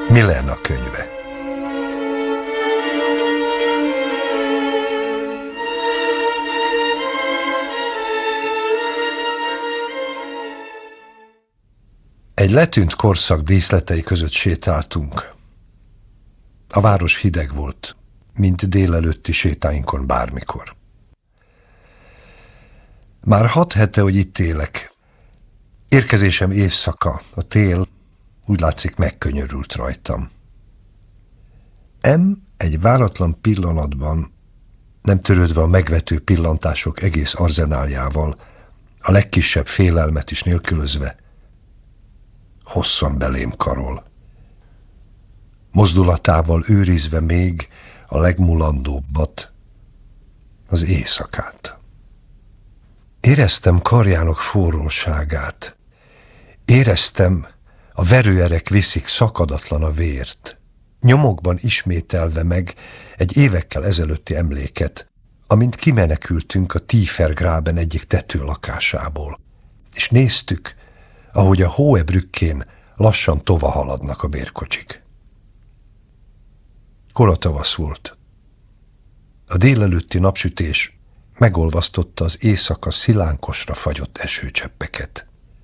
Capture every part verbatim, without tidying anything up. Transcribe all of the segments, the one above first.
Milena könyve. Egy letűnt korszak díszletei között sétáltunk. A város hideg volt, mint délelőtti sétáinkon bármikor. Már hat hete, hogy itt élek. Érkezésem évszaka, a tél, úgy látszik, megkönyörült rajtam. Em egy váratlan pillanatban, nem törődve a megvető pillantások egész arzenáljával, a legkisebb félelmet is nélkülözve, hosszan belém karol. Mozdulatával őrizve még a legmulandóbbat, az éjszakát. Éreztem karjának forróságát. Éreztem, a verőerek viszik szakadatlan a vért, nyomokban ismételve meg egy évekkel ezelőtti emléket, amint kimenekültünk a Tiefergraben egyik tetőlakásából, és néztük, ahogy a Hohebrückén lassan tova haladnak a bérkocsik. Kora tavasz volt. A délelőtti napsütés megolvasztotta az éjszaka szilánkosra fagyott esőcseppeket.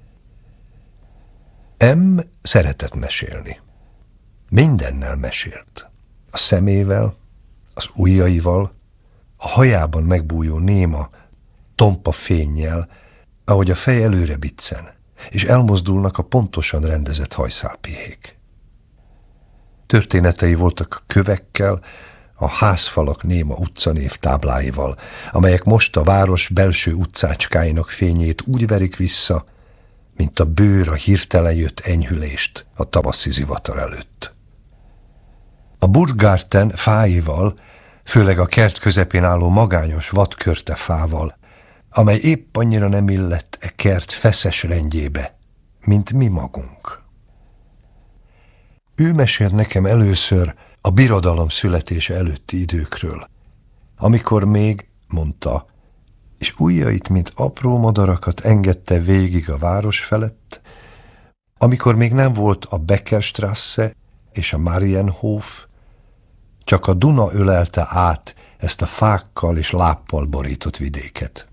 Em szeretett mesélni. Mindennel mesélt. A szemével, az ujjaival, a hajában megbújó néma, tompa fénnyel, ahogy a fej előre biccen, és elmozdulnak a pontosan rendezett hajszálpihék. Történetei voltak a kövekkel, a házfalak néma utcanév tábláival, amelyek most a város belső utcácskáinak fényét úgy verik vissza, mint a bőr a hirtelen jött enyhülést a tavaszi zivatar előtt. A Burggarten fáival, főleg a kert közepén álló magányos vadkörte fával, amely épp annyira nem illett e kert feszes rendjébe, mint mi magunk. Ő mesélt nekem először a birodalom születése előtti időkről, amikor még, mondta, és ujjait, mint apró madarakat engedte végig a város felett, amikor még nem volt a Beckerstrasse és a Marienhof, csak a Duna ölelte át ezt a fákkal és láppal borított vidéket.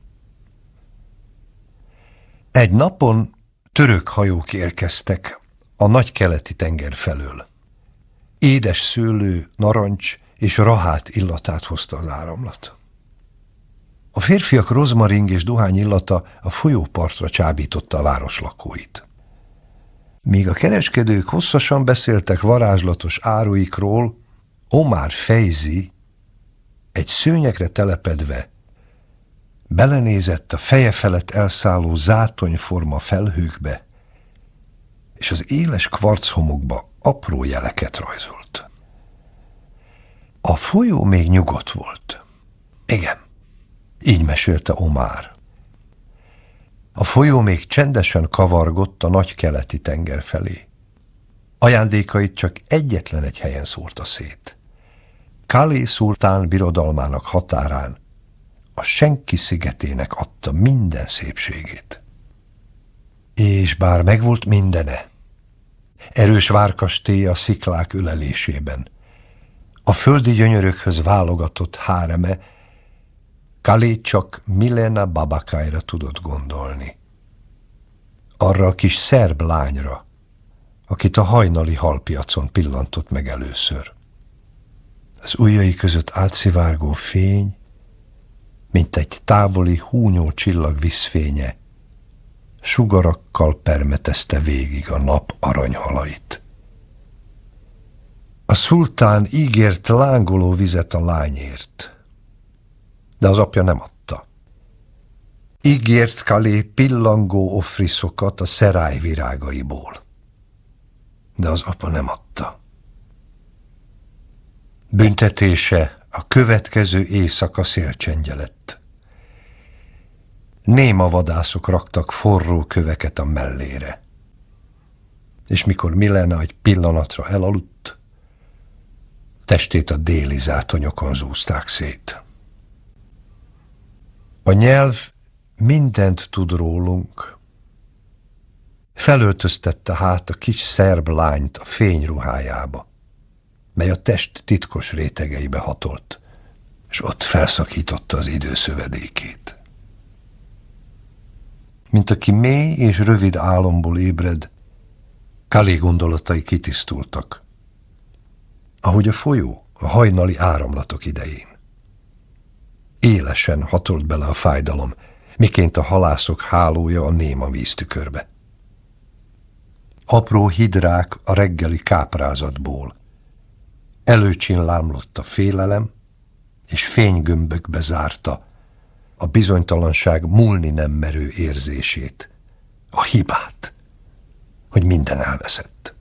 Egy napon török hajók érkeztek a nagy-keleti tenger felől. Édes szőlő, narancs és rahát illatát hozta az áramlat. A férfiak rozmaring és dohány illata a folyópartra csábította a város lakóit. Míg a kereskedők hosszasan beszéltek varázslatos áruikról, Omar Feyzi egy szőnyegre telepedve belenézett a feje felett elszálló zátonyforma felhőkbe, és az éles kvarchomokba apró jeleket rajzolt. A folyó még nyugodt volt. Igen, így mesélte Omar. A folyó még csendesen kavargott a nagy-keleti tenger felé. Ajándékait csak egyetlen egy helyen szórta szét. Kali szultán birodalmának határán, a senki szigetének adta minden szépségét. És bár megvolt mindene, erős várkastély a sziklák ölelésében, a földi gyönyörökhöz válogatott háreme, Kali csak Milena Babakajra tudott gondolni. Arra a kis szerb lányra, akit a hajnali halpiacon pillantott meg először. Az ujjai között átszivárgó fény, mint egy távoli húnyó csillag vízfénye, sugarakkal permetezte végig a nap aranyhalait. A szultán ígért lángoló vizet a lányért, de az apja nem adta. Ígért Kali pillangó ofriszokat a szerály virágaiból, de az apa nem adta. Büntetése a következő éjszaka szélcsendje lett. Néma vadászok raktak forró köveket a mellére, és mikor Milena egy pillanatra elaludt, testét a déli zátonyokon zúzták szét. A nyelv mindent tud rólunk. Felöltöztette hát a kis szerb lányt a fényruhájába, mely a test titkos rétegeibe hatolt, és ott felszakította az idő szövedékét. Mint aki mély és rövid álomból ébred, Kali gondolatai kitisztultak, ahogy a folyó a hajnali áramlatok idején. Élesen hatolt bele a fájdalom, miként a halászok hálója a néma víztükörbe. Apró hidrák a reggeli káprázatból. Előcsin lámlott a félelem, és fénygömbökbe zárta a bizonytalanság múlni nem merő érzését, a hibát, hogy minden elveszett.